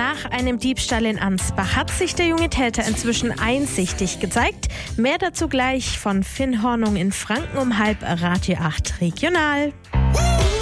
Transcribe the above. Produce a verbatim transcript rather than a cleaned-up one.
Nach einem Diebstahl in Ansbach hat sich der junge Täter inzwischen einsichtig gezeigt. Mehr dazu gleich von Finn Hornung in Franken um halb Radio acht Regional.